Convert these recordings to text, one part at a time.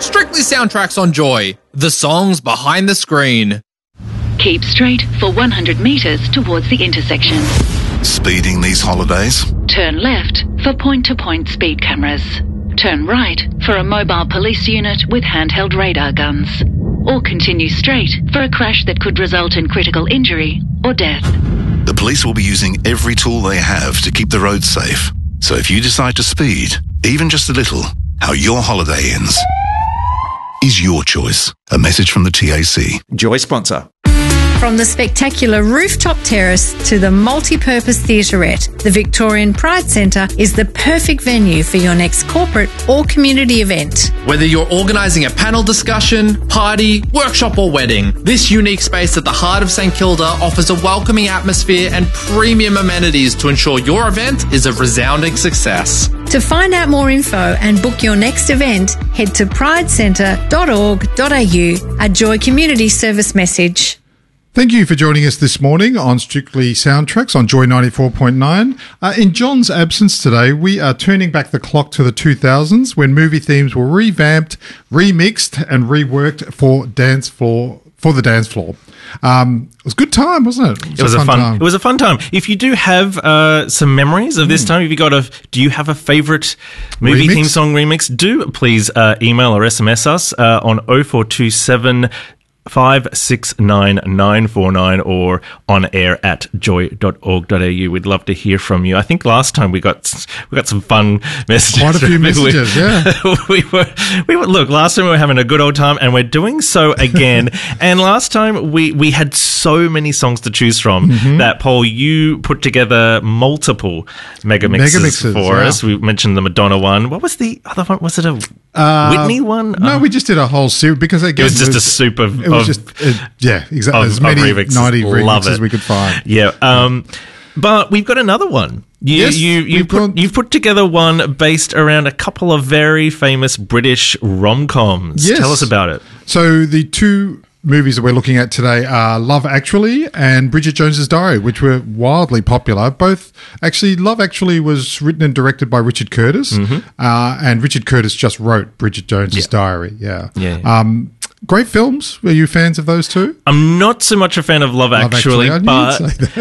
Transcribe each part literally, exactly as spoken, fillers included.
Strictly Soundtracks on Joy. The songs behind the screen. Keep straight for one hundred metres towards the intersection. Speeding these holidays? Turn left for point-to-point speed cameras. Turn right for a mobile police unit with handheld radar guns. Or continue straight for a crash that could result in critical injury or death. The police will be using every tool they have to keep the roads safe. So if you decide to speed, even just a little, how your holiday ends is your choice. A message from the T A C. Joy sponsor. From the spectacular rooftop terrace to the multi-purpose theatrette, the Victorian Pride Centre is the perfect venue for your next corporate or community event. Whether you're organising a panel discussion, party, workshop or wedding, this unique space at the heart of St Kilda offers a welcoming atmosphere and premium amenities to ensure your event is a resounding success. To find out more info and book your next event, head to pride centre dot org dot a u, a Joy Community Service message. Thank you for joining us this morning on Strictly Soundtracks on Joy ninety-four point nine. Uh, in John's absence today, we are turning back the clock to the two thousands when movie themes were revamped, remixed and reworked for dance floor for the dance floor. Um, it was a good time, wasn't it? It was, it was a fun, fun time. It was a fun time. If you do have uh, some memories of this mm. time, if you got a, do you have a favourite movie remix? Theme song remix? Do please uh, email or S M S us uh, on oh four two seven five six nine nine four nine or on air at joy dot org dot a u. We'd love to hear from you. I think last time we got we got some fun messages. Quite a few messages, yeah. we were we were look, last time we were having a good old time and we're doing so again. And last time we we had so many songs to choose from mm-hmm. that Paul, you put together multiple mega mixes, mega mixes for yeah. us. We mentioned the Madonna one. What was the other one? Was it a uh, Whitney one? No, um, we just did a whole series because again, it was just it was, a soup of It was Of, just, uh, yeah, exactly. Of, as many remixes. ninety remixes as we could find. Yeah. Um, but we've got another one. You, yes, you, you put, got, you've put together one based around a couple of very famous British rom-coms. Yes. Tell us about it. So the two movies that we're looking at today are Love Actually and Bridget Jones's Diary, which were wildly popular. Both, actually, Love Actually was written and directed by Richard Curtis, mm-hmm. uh, and Richard Curtis just wrote Bridget Jones's yeah. Diary. Yeah. Yeah. yeah. Um, Great films. Are you fans of those two? I'm not so much a fan of Love, Love Actually, Actually. but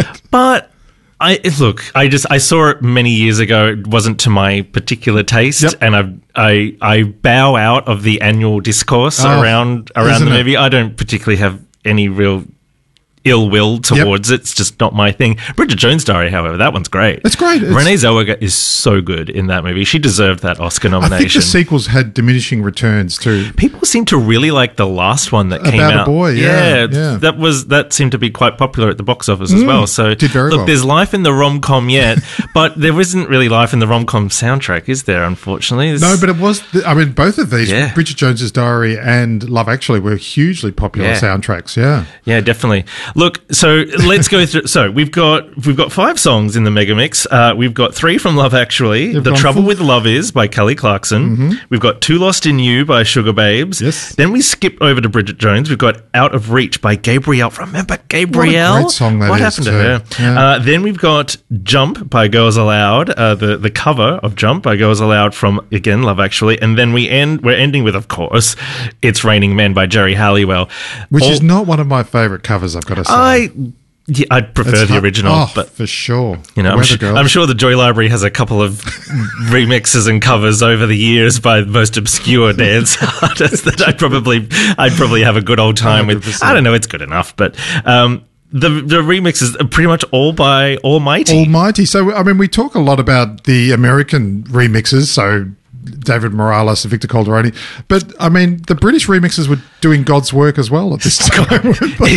but I look. I just I saw it many years ago. It wasn't to my particular taste, yep. and I I I bow out of the annual discourse oh, around around the movie. It? I don't particularly have any real ill will towards yep. it. It's just not my thing. Bridget Jones's Diary, however, that one's great. It's great. It's, Renee Zellweger is so good in that movie. She deserved that Oscar nomination. I think the sequels had diminishing returns too. People seem to really like the last one that About came out. About a Boy, yeah, yeah, yeah. That was that seemed to be quite popular at the box office as mm, well. So did very look, well. There's life in the rom-com yet, but there isn't really life in the rom-com soundtrack, is there? Unfortunately, there's, no. But it was. The, I mean, both of these, yeah. Bridget Jones's Diary and Love Actually, were hugely popular yeah. soundtracks. Yeah, yeah, definitely. Look, so. Let's go through. So we've got we've got five songs in the mega mix. Uh, we've got three from Love Actually. You've The Trouble full. With Love Is by Kelly Clarkson. Mm-hmm. We've got Too Lost in You by Sugar Babes. Yes. Then we skip over to Bridget Jones. We've got Out of Reach by Gabrielle. Remember Gabrielle? What a great song that what is happened too. to her? Yeah. Uh, then we've got Jump by Girls Aloud. Uh, the the cover of Jump by Girls Aloud from again Love Actually. And then we end. We're ending with, of course, It's Raining Men by Jerry Halliwell, which All, is not one of my favourite covers. I've got to say. I. Yeah, I'd prefer it's the original, oh, but for sure, you know, I'm, sh- I'm sure the Joy Library has a couple of remixes and covers over the years by the most obscure dance artists that I'd probably, I'd probably have a good old time one hundred percent with. I don't know, it's good enough, but um, the the remixes are pretty much all by Almighty. Almighty. So I mean, we talk a lot about the American remixes, so David Morales and Victor Calderoni. But, I mean, the British remixes were doing God's work as well at this time.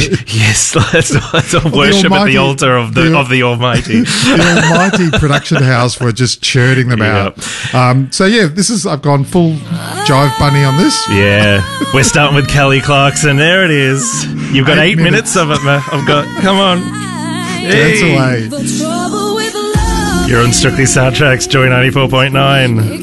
Yes, let's, let's worship at the altar of the, the of the Almighty. The Almighty production house were just churning them yep. out. Um, so, yeah, this is, I've gone full Jive Bunny on this. Yeah. We're starting with Kelly Clarkson. There it is. You've got eight, eight minutes. minutes of it, man. I've got, come on. Dance hey. away. You're on Strictly Soundtracks, Joy ninety-four point nine.